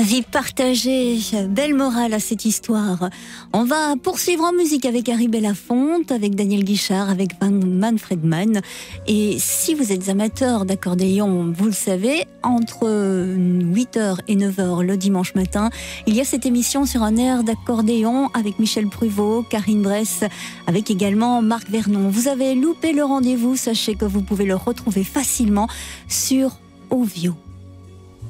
vie partagée, belle morale à cette histoire. On va poursuivre en musique avec Harry Belafonte, avec Daniel Guichard, avec Manfred Mann. Et si vous êtes amateur d'accordéon, vous le savez, entre 8h et 9h le dimanche matin, il y a cette émission sur un air d'accordéon avec Michel Pruvot, Karine Bress, avec également Marc Vernon. Vous avez loupé le rendez-vous, sachez que vous pouvez le retrouver facilement sur Ovio.